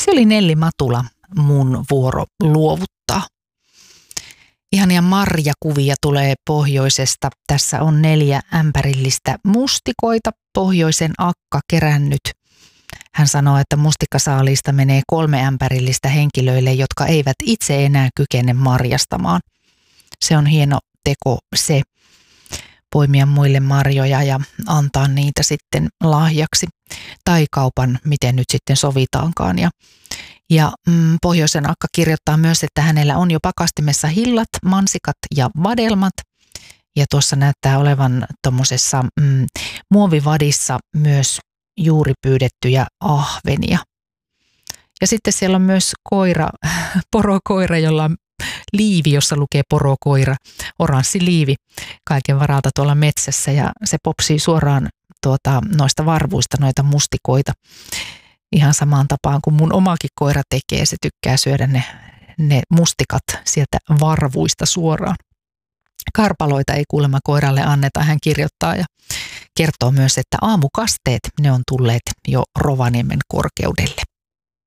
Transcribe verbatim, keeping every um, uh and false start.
Se oli Nelli Matula, mun vuoro luovuttaa. Ihania marjakuvia tulee pohjoisesta. Tässä on neljä ämpärillistä mustikoita pohjoisen akka kerännyt. Hän sanoo, että mustikkasaalista menee kolme ämpärillistä henkilöille, jotka eivät itse enää kykene marjastamaan. Se on hieno teko se, poimia muille marjoja ja antaa niitä sitten lahjaksi. Tai kaupan, miten nyt sitten sovitaankaan. Ja, ja mm, pohjoisen akka kirjoittaa myös, että hänellä on jo pakastimessa hillat, mansikat ja vadelmat. Ja tuossa näyttää olevan tuommoisessa mm, muovivadissa myös juuri pyydettyjä ahvenia. Ja sitten siellä on myös koira, porokoira, jolla on liivi, jossa lukee porokoira, oranssi liivi kaiken varalta tuolla metsässä ja se popsii suoraan tuota, noista varvuista, noita mustikoita. Ihan samaan tapaan kuin mun omakin koira tekee, se tykkää syödä ne, ne mustikat sieltä varvuista suoraan. Karpaloita ei kuulemma koiralle anneta, hän kirjoittaa ja kertoo myös, että aamukasteet, ne on tulleet jo Rovaniemen korkeudelle.